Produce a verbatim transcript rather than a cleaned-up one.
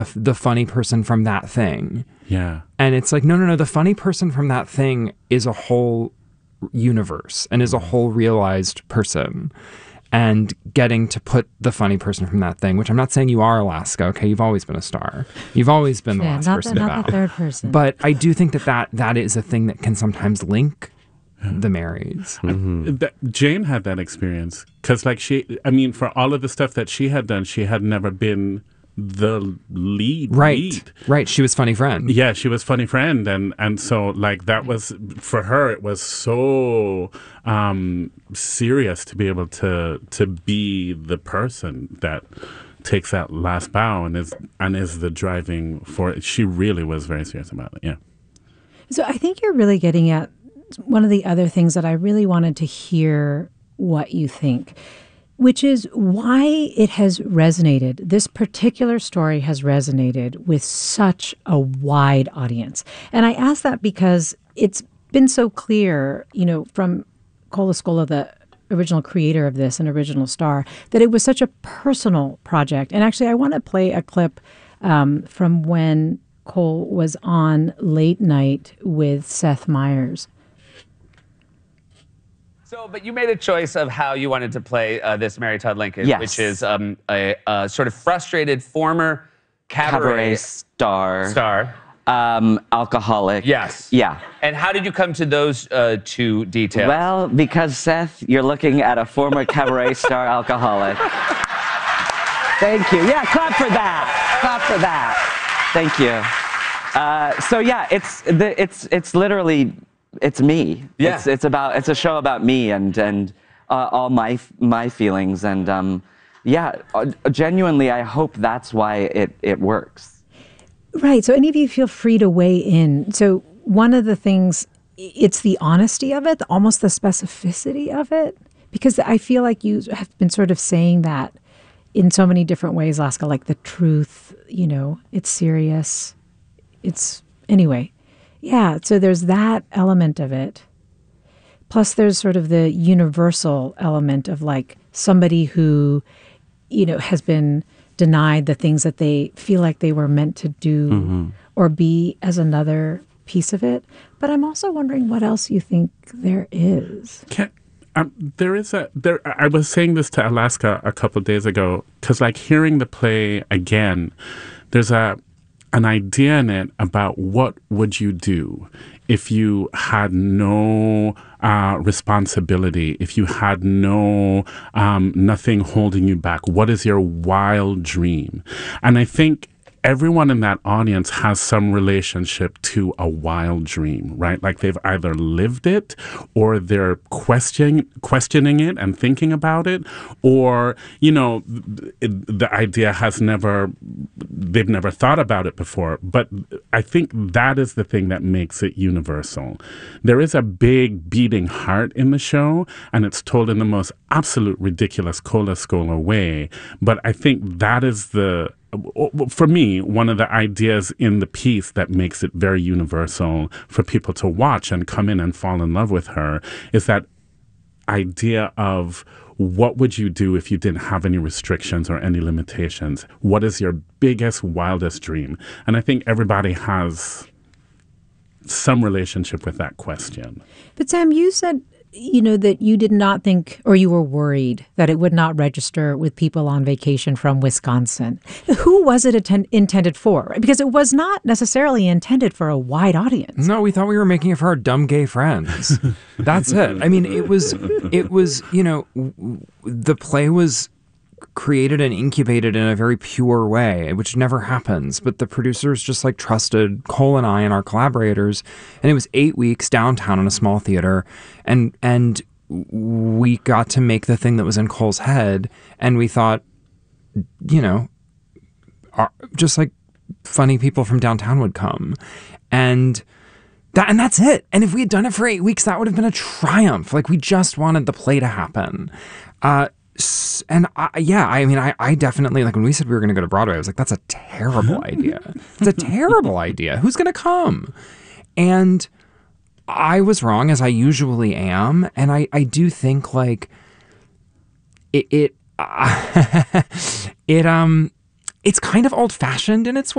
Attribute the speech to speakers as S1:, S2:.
S1: the funny person from that thing.
S2: Yeah.
S1: And it's like, no, no, no. The funny person from that thing is a whole universe and is a whole realized person. And getting to put the funny person from that thing, which I'm not saying you are Alaska. Okay, you've always been a star. You've always been the
S3: yeah,
S1: last
S3: not
S1: person
S3: the,
S1: to
S3: not
S1: bow.
S3: the third person.
S1: But I do think that, that that is a thing that can sometimes link the Marys.
S2: Mm-hmm. That, Jane had that experience because, like, she, I mean, for all of the stuff that she had done, she had never been the lead.
S1: Right,
S2: lead.
S1: right. She was funny friend.
S2: Yeah, she was funny friend, and and so like that was for her. It was so um, serious to be able to to be the person that takes that last bow and is and is the driving for it. She really was very serious about it. Yeah.
S3: So I think you're really getting at one of the other things that I really wanted to hear what you think, which is why it has resonated. This particular story has resonated with such a wide audience. And I ask that because it's been so clear, you know, from Cole Escola, the original creator of this and original star, that it was such a personal project. And actually, I want to play a clip um, from when Cole was on Late Night with Seth Meyers.
S4: So, but you made a choice of how you wanted to play uh, this Mary Todd Lincoln,
S5: Yes.
S4: which is um, a, a sort of frustrated former cabaret,
S5: Cabaret star.
S4: star.
S5: Um, alcoholic.
S4: Yes.
S5: Yeah.
S4: And how did you come to those uh, two details?
S5: Well, because Seth, you're looking at a former cabaret star alcoholic. Thank you. Yeah, clap for that. Clap for that. Thank you. Uh, so yeah, it's the, it's it's literally it's me.
S4: Yeah.
S5: It's it's about it's a show about me and and uh, all my my feelings and um, yeah, uh, genuinely, I hope that's why it it works.
S3: Right. So any of you feel free to weigh in. So one of the things, it's the honesty of it, almost the specificity of it, because I feel like you have been sort of saying that in so many different ways, Laska, like the truth, you know, it's serious. It's, anyway, yeah. So there's that element of it. Plus there's sort of the universal element of like somebody who, you know, has been denied the things that they feel like they were meant to do mm-hmm. or be as another piece of it. But I'm also wondering what else you think there is.
S2: Can, um, there is a there. I was saying this to Alaska a couple of days ago because, like, hearing the play again, there's a an idea in it about what would you do if you had no uh, responsibility, if you had no um, nothing holding you back. What is your wild dream? And I think everyone in that audience has some relationship to a wild dream, right? Like they've either lived it or they're questioning questioning it and thinking about it, or, you know, it, the idea has never, they've never thought about it before. But I think that is the thing that makes it universal. There is a big beating heart in the show, and it's told in the most absolute ridiculous Cole Escola way. But I think that is the, for me, one of the ideas in the piece that makes it very universal for people to watch and come in and fall in love with her is that idea of what would you do if you didn't have any restrictions or any limitations? What is your biggest, wildest dream? And I think everybody has some relationship with that question.
S3: But Sam, you said, you know, that you did not think, or you were worried that it would not register with people on vacation from Wisconsin. Who was it atten- intended for? Because it was not necessarily intended for a wide audience.
S1: No, we thought we were making it for our dumb gay friends. That's it. I mean, it was, it was, you know, the play was created and incubated in a very pure way, which never happens. But the producers just like trusted Cole and I and our collaborators. And it was eight weeks downtown in a small theater. And, and we got to make the thing that was in Cole's head. And we thought, you know, our, just like funny people from downtown would come. And that, and that's it. And if we had done it for eight weeks, that would have been a triumph. Like, we just wanted the play to happen. Uh, And I, yeah, I mean, I, I definitely, like when we said we were going to go to Broadway, I was like, that's a terrible idea. It's a terrible idea. Who's going to come? And I was wrong, as I usually am. And I, I do think like it, it, uh, it, um, it's kind of old fashioned in its way.